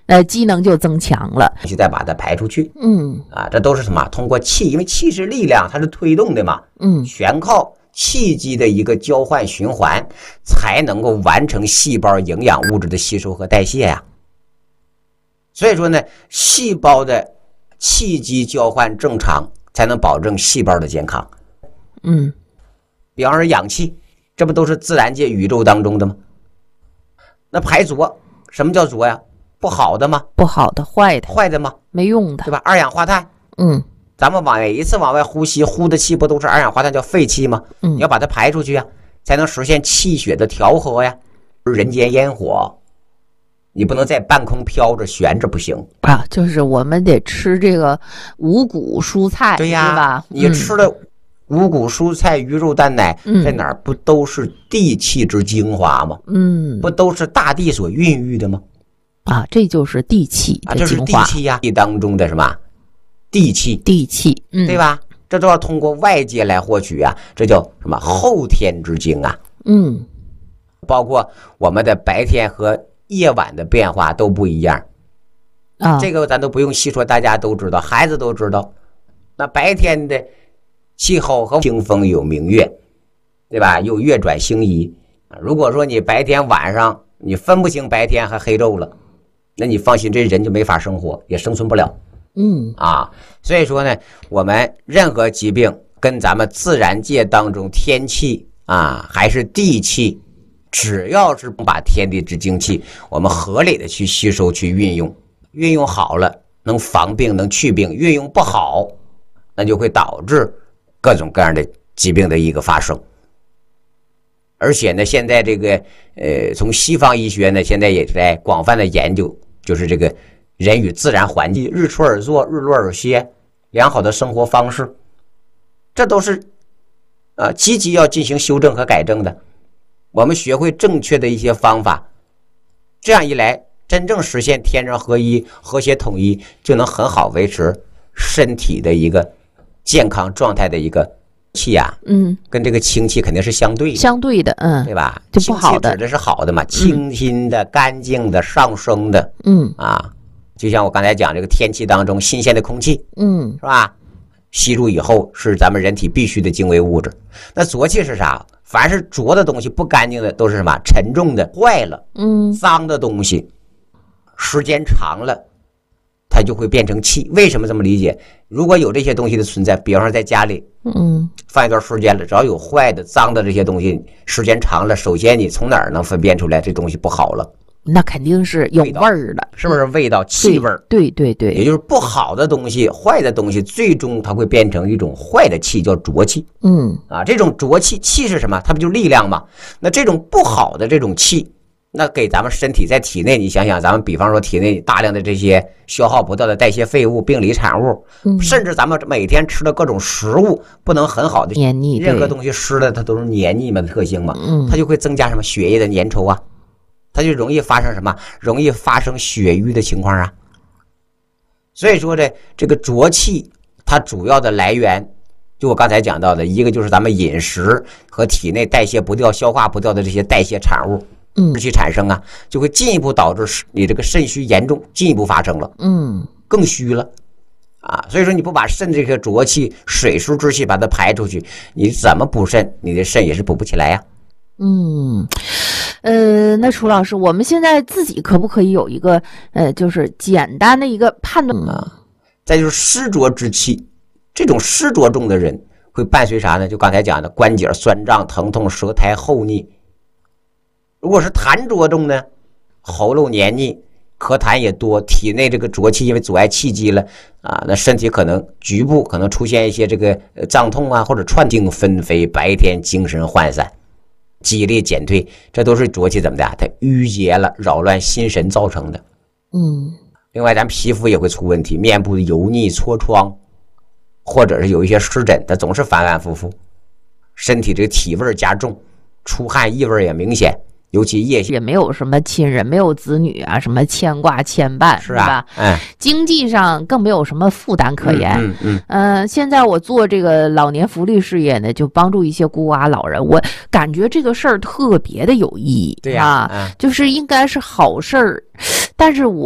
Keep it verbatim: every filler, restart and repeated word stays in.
呃，机能就增强了， 就再把它排出去。 嗯啊，这都是什么？通过气，因为气是力量，它是推动的嘛， 嗯， 全靠气机的一个交换循环，才能够完成细胞营养物质的吸收和代谢呀。所以说呢，细胞的气机交换正常，才能保证细胞的健康。 嗯， 比方说氧气，这不都是自然界宇宙当中的吗？那排浊，什么叫浊呀？不好的吗？ 不好的、坏的、 坏的吗？ 没用的， 对吧？二氧化碳， 嗯， 咱们往每一次往外呼吸，呼的气不都是二氧化碳，叫废气吗？ 嗯， 你要把它排出去呀，才能实现气血的调和呀。人间烟火，你不能在半空飘着悬着不行啊，就是我们得吃这个五谷蔬菜， 对呀， 是吧？ 你吃的五谷蔬菜、鱼肉蛋奶， 嗯、 在哪儿不都是地气之精华吗？ 嗯， 不都是大地所孕育的吗？ 啊，这就是地气的精华， 啊，这是地气呀，地当中的什么地气？ 地气，嗯， 对吧？这都要通过外界来获取啊，这叫什么后天之精啊？ 嗯， 包括我们的白天和夜晚的变化都不一样啊， 这个咱都不用细说，大家都知道，孩子都知道。那白天的气候和清风有明月，对吧？有月转星移。如果说你白天晚上你分不清白天和黑昼了，那你放心，这人就没法生活，也生存不了。 嗯啊，所以说呢，我们任何疾病跟咱们自然界当中天气啊，还是地气，只要是把天地之精气，我们合理的去吸收、去运用，运用好了能防病、能去病；运用不好，那就会导致各种各样的疾病的一个发生。而且呢，现在这个呃，从西方医学呢，现在也在广泛的研究，就是这个人与自然环境，日出而作，日落而歇，良好的生活方式，这都是呃积极要进行修正和改正的。我们学会正确的一些方法，这样一来，真正实现天人合一、和谐统一，就能很好维持身体的一个健康状态的一个气呀、啊。 嗯， 跟这个清气肯定是相对的， 相对的，嗯， 对吧？ 就不好的， 清气指的是好的嘛，清新的、干净的、上升的， 嗯啊，就像我刚才讲这个天气当中新鲜的空气， 嗯， 是吧？吸入以后是咱们人体必须的精微物质。那浊气是啥？凡是浊的东西、不干净的，都是什么？沉重的、坏了、 嗯， 脏的东西，时间长了，它就会变成气。为什么这么理解？如果有这些东西的存在，比方说在家里， 嗯， 放一段时间了，只要有坏的、脏的这些东西，时间长了，首先你从哪儿能分辨出来这东西不好了？ 那肯定是有味儿的， 是不是味道、气味？ 对对对， 也就是不好的东西、坏的东西，最终它会变成一种坏的气，叫浊气。 嗯啊，这种浊气，气是什么？它不就是力量吗？那这种不好的这种气，那给咱们身体在体内，你想想，咱们比方说体内大量的这些消耗不掉的代谢废物、病理产物， 嗯、 甚至咱们每天吃的各种食物不能很好的黏腻， 任何东西湿的它都是黏腻嘛的特性嘛， 嗯， 它就会增加什么血液的粘稠啊。它就容易发生什么？容易发生血瘀的情况啊。所以说这这个浊气，它主要的来源，就我刚才讲到的，一个就是咱们饮食和体内代谢不掉、消化不掉的这些代谢产物， 嗯， 湿气产生啊，就会进一步导致你这个肾虚严重，进一步发生了， 嗯， 更虚了。啊，所以说你不把肾这个浊气、水湿之气把它排出去，你怎么补肾，你的肾也是补不起来呀、 啊。嗯。呃，那楚老师，我们现在自己可不可以有一个呃，就是简单的一个判断啊？再就是湿浊之气，这种湿浊重的人会伴随啥呢？就刚才讲的关节酸胀、疼痛、舌苔厚腻。如果是痰浊重呢，喉咙黏腻，咳痰也多，体内这个浊气因为阻碍气机了啊，那身体可能局部可能出现一些这个胀痛啊，或者串经纷飞，白天精神涣散。记忆力减退，这都是浊气怎么的？它淤结了，扰乱心神造成的。 嗯， 另外，咱皮肤也会出问题，面部油腻、痤疮，或者是有一些湿疹，它总是反反复复。身体这个体味加重，出汗异味也明显，尤其夜也没有什么亲人，没有子女啊，什么牵挂牵绊， 是啊， 吧？嗯，经济上更没有什么负担可言。 嗯嗯， 呃，现在我做这个老年福利事业呢，就帮助一些孤寡老人，我感觉这个事儿特别的有意义， 对呀、 啊， 嗯， 就是应该是好事儿，但是我。